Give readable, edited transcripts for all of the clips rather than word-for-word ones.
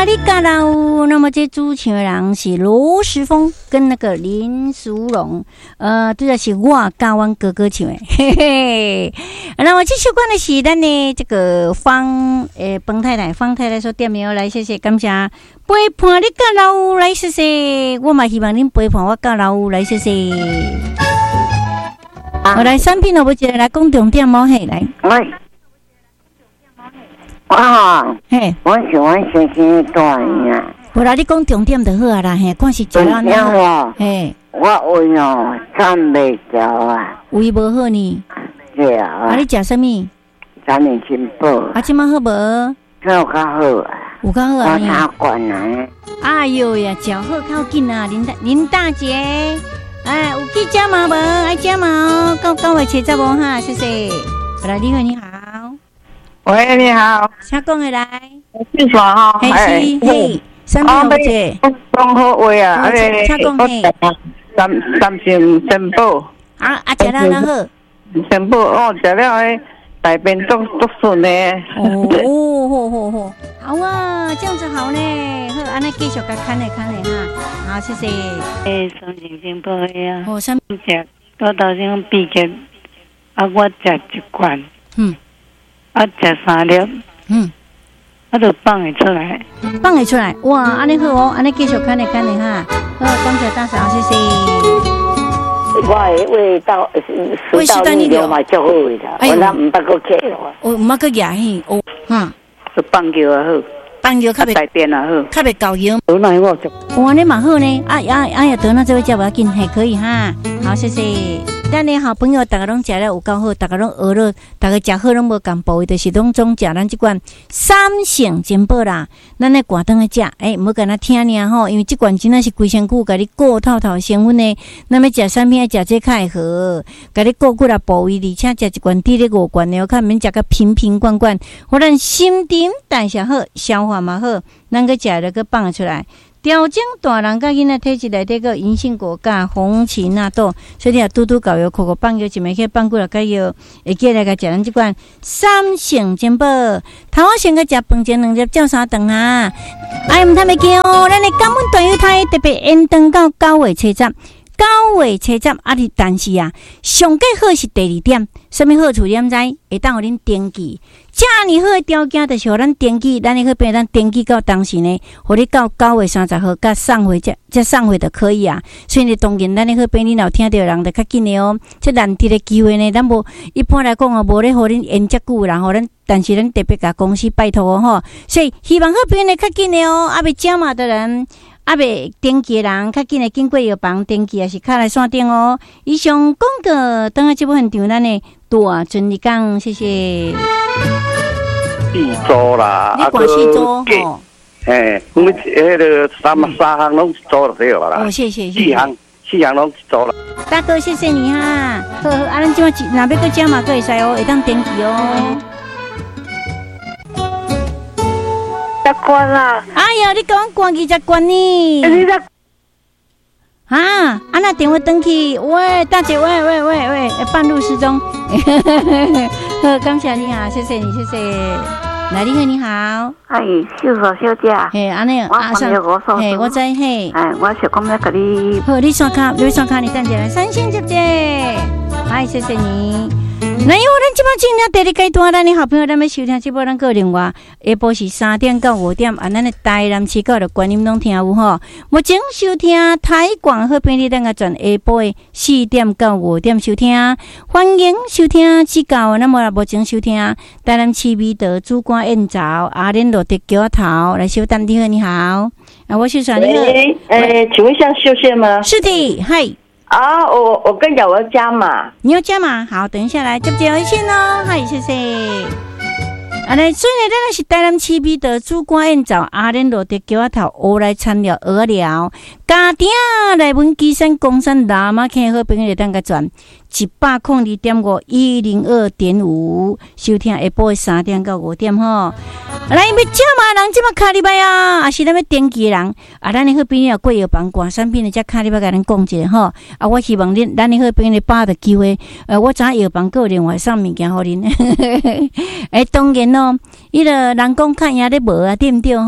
你嘎啦呜，那么这主唱的人是罗时丰跟那个林淑荣，这是我甲阮哥哥唱的，嘿嘿。那么这首歌呢是咱的这个方太太所点的，来谢谢感谢。陪伴你甲老有来谢谢，我嘛希望恁陪伴我甲老有来谢谢。我来产品哦，不接来讲重点哦，嘿来。嘿， 我喜欢星星段呀。 我来你讲重点就好啊啦，嘿，看是做安尼。嘿， 我胃哦撑袂着啊， 胃无好呢。 对啊。 你食啥物？ 咱年轻宝。 即摆好无？ 有较好啊。 有较好啊。 我插管啊。 哎呦呀，脚好靠近啊，林大姐。哎，有去食嘛无？爱食嘛哦，到位切杂无哈，谢谢。来，你好，你好。 喂，你好， 请讲的来。 姓爽哈， 嘿，什么好者？ 讲好话啊， 请讲嘿。 三星珍宝。 食了那好。 珍宝哦，食了诶，大便都顺呢。 哦，好啊，这样子好呢。好，安尼继续甲看嘞哈。好，谢谢。 三星珍宝呀。 哦，什么食？我头先毕业，我食一罐。食3粒，我就放会出来， 哇，安尼好哦，安尼继续看嘞哈，好，感谢大嫂，谢谢。 我的味道食道逆流嘛，足好的，我那唔捌过客咯。 唔捌过牙嘿， 就放球啊好， 放球较袂大便啊好， 较袂高油。 好耐我就， 哇，你蛮好呢，呀，得那这位叫不要紧，还可以哈，好，谢谢。咱的好朋友，大家拢食了有够好，大家拢学了，大家食好拢无共步，就是拢总食咱这款三性珍宝啦。咱来挂灯来食，唔好跟他听尔吼，因为这款真的是规身躯，甲你顾透透成分的。那么食产品要食这较会好，甲你顾骨啦部位，而且食一罐滴咧5罐的，看免食个瓶瓶罐罐，互咱心情代谢好，消化嘛好，咱个食了个放出来。调整大人甲囡仔体质内底个银杏果甲红芪纳豆，所以你啊拄拄搞药，口放药，一枚去放过来甲药，会记来甲食咱即款三性珍宝。头仔先甲食饭前2粒，照3顿啊！哎，毋通袂记哦，咱的感恩大友台特别延长到9月7日。9月7日但是啊，上计好是第2点，什么好处你毋知？会当互恁登记。遮尔好的条件，就是互咱登记，咱会变咱登记到当时呢，互你到9月30号甲送回这送回就可以啊。所以呢，当然咱会变恁有听到人就较紧的哦。这难得的机会呢，咱无一般来讲啊，无咧互恁延遮久，然后咱但是咱特别甲公司拜托哦吼。所以希望好变的较紧的哦，未加码的人。未登记的人，较紧的经过药房登记，也是卡来线顶哦。以上广告，等下这部分场咱的大顺利讲，谢谢。 四组啦， 你管4组吼？ 我们迄个3项拢一组就对了啦。 哦，谢谢。 4项拢一组啦。 大哥，谢谢你哈。好，咱即马若要搁加码，搁会使哦，会当登记哦。 关啦！ 哎呀，你讲关机才关呢？那电话登去，喂，大姐，喂，半路失踪。好，感谢你啊，谢谢你，谢谢。来，你好，你好。 哎，秀嫂小姐。 嘿，安尼，嘿，我知嘿。 我是讲要甲你。 好，你刷卡，你等一下，三星姐姐，嗨，谢谢你。那因为咱即摆今天第2阶段，咱的好朋友咱要收听这波咱个另外下晡是3点到5点，咱的台南市搞的观音拢听有吼。目前收听台广好便利咱个转下晡的4点到5点收听，欢迎收听指教。那么若目前收听台南市美德主管燕巢阿莲罗的桥头来收听。你好，你好，我是啥？你好， 请问一下秀秀吗？ 是的，嗨。 我跟讲我要加码， 你要加码？好，等一下来接一线哦，嗨，谢谢。所以呢，咱是台南市美德主管燕巢阿莲罗的桥头学来参聊学聊，家庭来阮基山公山南马坑好朋友当个转102.5，102.5收听下晡3点到5点吼。来，要加码人即马卡里拜啊，还是咱要登记的人咱的好朋友过药房挂产品的只卡里拜甲咱讲一下吼。我希望咱的好朋友把握机会，我知药房有另外送物件互恁。当然咯，伊个人讲看影咧无啊，对毋对吼？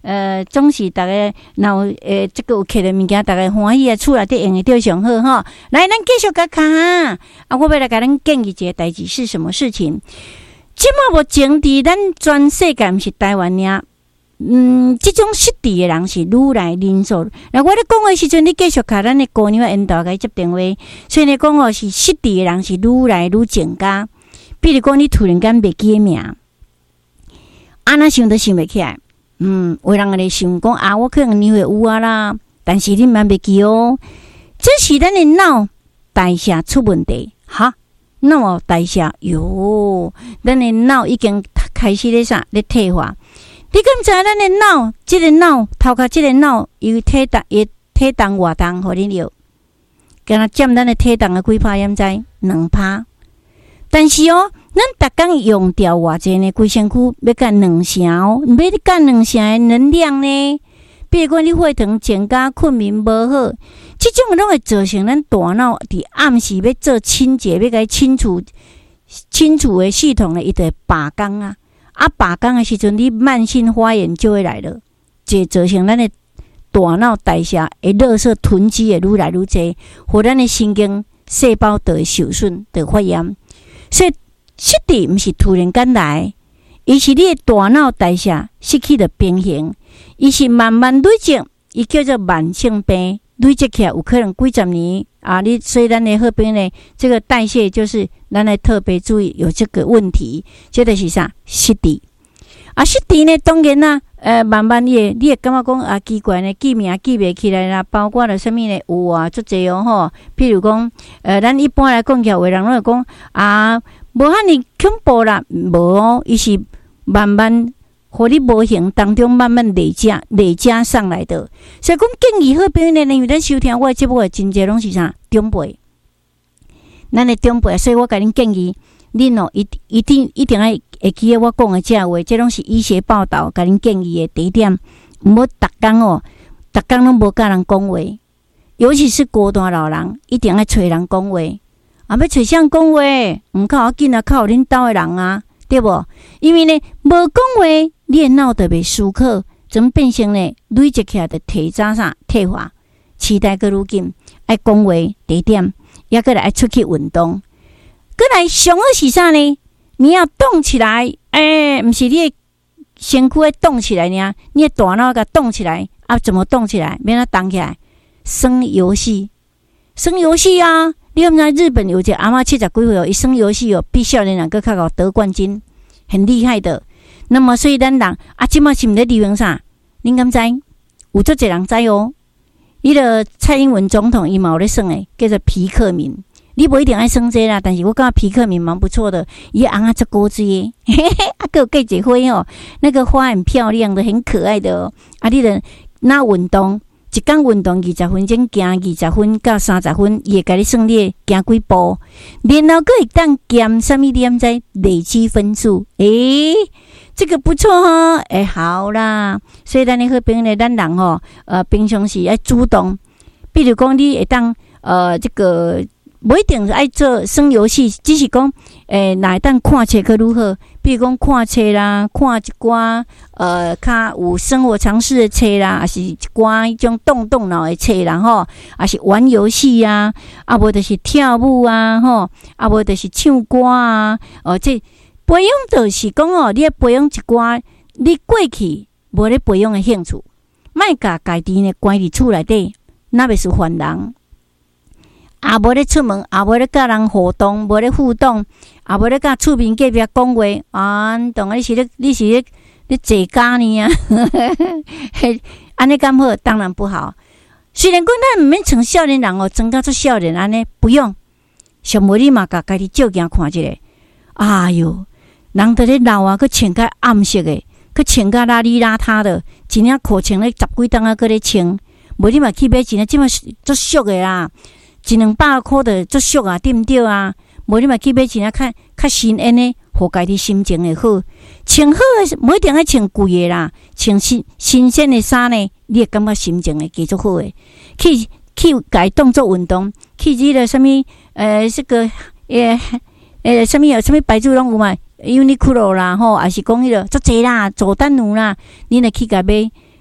总是大家这个有客的物件，大家欢喜啊，厝内底用的着上好吼。来，咱继续甲看我要来甲咱建议一个代志是什么事情？即马目前伫咱全世界，毋是台湾尔。这种失智的人是愈来人数。那我咧讲的时阵，你继续卡咱的姑娘引导甲伊接电话。所以你讲是失智的人是愈来愈增加。比如讲，你突然间袂记个名，那想都想袂起来。有人咧想讲我可能年岁有啦，但是你蛮袂记哦。这是咱的脑代谢出问题，哈，脑代谢咱的脑已经开始咧退化。你敢知咱的脑，这个脑头壳，这个脑有体重活动，互你了，敢若占咱的体重的几趴？掩知2%。但是咱逐工用掉偌济呢？规身躯要干2成哦，要你干2成的能量呢？比如讲你血糖增加，困眠无好，这种拢会造成咱大脑伫暗时要做清洁，要甲伊清除的系统呢，伊就会罢工啊。罢工的时阵，你慢性发炎就会来了，这造成咱的大脑代谢的垃圾囤积会愈来愈多，互咱的神经细胞就会受损，就会发炎。所以失智毋是突然间来，伊是你的大脑代谢失去了平衡，伊是慢慢累积，伊叫做慢性病，累积起来有可能几十年所以咱的好朋呢，这个代谢就是咱来特别注意有这个问题，这就是啥失智。失智呢，当然啦，慢慢你会感觉讲奇怪呢，记名记袂起来啦，包括了什么呢？有足侪吼。譬如讲，咱一般来讲起来，有人拢会讲无遐尼恐怖啦，无哦，伊是慢慢。互你无形当中慢慢累加上来的，所以讲建议好朋友呢，因为咱收听我的节目的真侪拢是啥长辈，咱的长辈，所以我甲恁建议，恁一定要会记得我讲的这话，这拢是医学报道，甲恁建议的第一点，毋好逐工拢无甲人讲话，尤其是孤单老人，一定要找人讲话，要找谁讲话？毋靠我紧靠恁兜的人啊。对不？因为呢，无讲话，你的脑就袂思考，怎变成呢累积起来的体早退化，期待个愈紧，爱讲话第一点，也过来爱出去运动，过来上好是啥呢？你要动起来，毋是你的身躯要动起来呢，你的大脑甲动起来怎么动起来？免它动起来，耍游戏啊！你毋知日本有一个阿嬷70几岁伊耍游戏比少年人更较高得冠军，很厉害的。那么所以咱人即马是毋咧流行啥？恁敢知？有足侪人知哦。伊个蔡英文总统伊嘛有咧耍诶，叫做皮克敏。你无一定爱耍这啦，但是我感觉皮克敏蛮不错的，伊红足古锥诶，还有结一花哦，那个花很漂亮的，很可爱的哦。你著那运动。一天运动20分钟，行20分到30分，伊会甲你算你行几步，然后佫会当减什么点在累积分数。这个不错哈，好啦。所以咱的好朋友呢，咱人平常时爱主动，比如讲你会当这个不一定是爱做耍游戏，只是讲哪会当看册佫如何？比如讲看册啦，看一寡较有生活常识的册啦，还是一寡迄种动脑的册啦吼，还是玩游戏啊，无就是跳舞啊吼，无就是唱歌啊，这培养就是讲你要培养一寡你过去无咧培养的兴趣，莫甲家己呢关伫厝内底，那袂是烦人。无咧出门，无咧甲人互动，无咧互动，无咧甲厝边隔壁讲话，当你是咧坐家呢啊？安尼敢好？当然不好。虽然讲咱毋免像少年人装甲做少年安尼，不用。上尾你嘛甲家己照镜看一下。哎哟，人伫咧老佫穿甲暗色的，佫穿甲邋里邋遢的，一领裤穿咧10几档佫咧穿，无你嘛去买一领，即嘛足俗的啦。100-200块的足俗啊，对毋对啊？无你嘛去买一领较新鲜的，互家己心情会好。穿好的无一定爱穿贵的啦，穿新鲜的衫呢，你会感觉心情会继续好的。去家己当作运动，去这个什么这个什么牌子拢有嘛？Uniqlo 啦吼，还是讲迄个足济啦，佐丹奴啦，你若去甲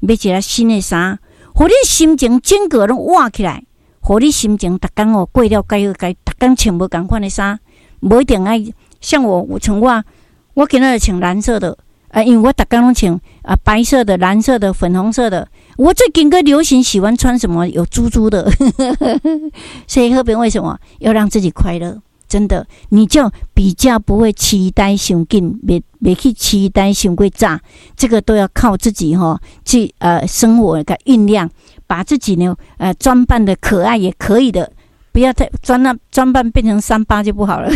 买一个新的衫，互你心情整个拢活起来，互你心情逐工哦过了该逐工穿无共款的衫，无一定爱像我像我今仔穿蓝色的。因为我逐工拢穿白色的、蓝色的、粉红色的。我最近个流行喜欢穿什么有珠珠的，所以后边为什么要让自己快乐？真的，你就比较不会期待伤紧，别去期待伤过早。这个都要靠自己去生活的酝酿，把自己呢装扮的可爱也可以的。不要太装扮变成38就不好了。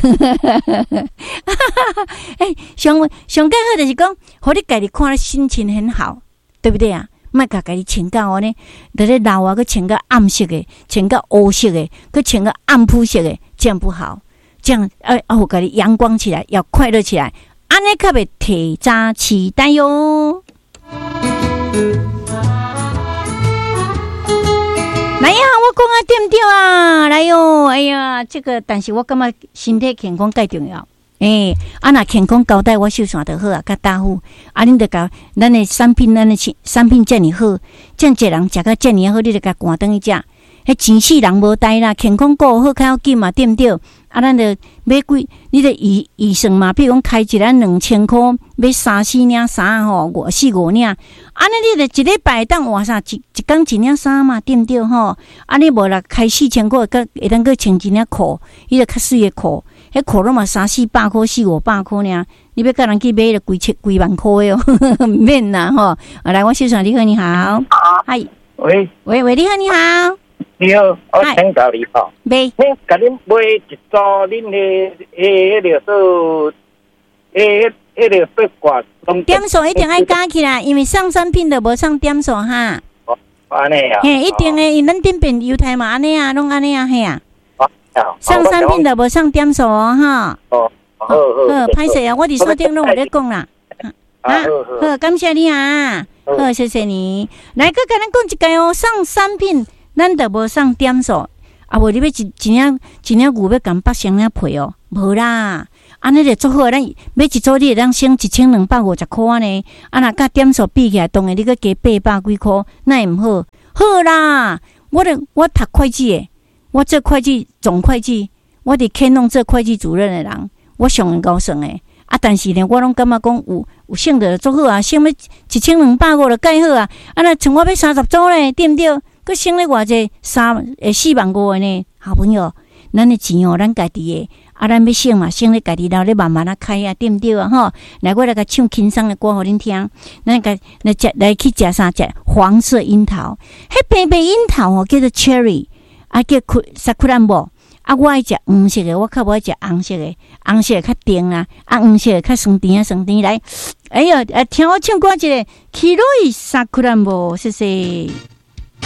上介好就是讲，互你家己看了心情很好，对不对啊？莫家己穿到呢，在咧老啊，佮穿个暗色的，穿个黑色的，佮穿个暗肤色的，这样不好。这样互家己阳光起来，要快乐起来，安尼较袂提早期待哟。来呀，我讲啊，对不对啊？来哟，哎呀，这个，但是我感觉身体健康最重要。若健康交代我秀线就好啊，较打呼。恁着甲咱的产品，产品遮尔好，遮济人食到遮尔好，你着甲赶转去食。迄钱死人无代啦，健康顾好较要紧嘛，对不对？咱着买几，你着预算嘛，比如讲开一个2000块，买3-4领衫5-5领，安尼你着一礼拜当换啥一工一领衫嘛，对不对安尼无啦，开4000块，会当去穿一领裤，伊着较水的裤，迄裤拢嘛3-400块、4-500块尔，你要甲人去买着几万块哦，毋免啦来，我秀爽，你好，你好，嗨， 喂， 你好，你好。 你好，我请教你买， 甲恁买一组恁迄个做迄个八卦点数一定爱加起来，因为上产品就无上点数哈。 安尼啊？ 一定诶，因咱顶边犹太嘛安尼啊，拢安尼啊，嘿啊。上产品就无上点数哈。好，歹势啊，我伫锁顶拢有咧讲啦。好，感谢你啊，好，谢谢你。来，佮咱讲一个上产品。咱就无送点数，无你要一领牛要共8箱皮无啦，安尼就足好。咱买一组你会当省1250块呢，若甲点数比起来，当然你佮加800几块，那会毋好？好啦，我读会计的，我做会计总会计，我伫肯弄做会计主任的人，我上高算的。但是呢，我拢感觉讲有省得足好啊，省要1250就介好啊。若像我要30组咧，对毋对？佮省咧偌济45000呢，好朋友，咱的钱咱家己的，咱要省嘛，省咧家己，然后咧慢慢开啊，对毋对啊？来，我来甲唱轻松的歌互恁听，咱来去食啥？食黄色樱桃，迄白樱桃叫做 cherry， 叫sakuranbo。我爱食黄色的，我较无爱食红色的，红色的较甜啦，黄色的较酸甜来。哎哟，听我唱歌一个，Kiroi Sakuranbo，谢谢。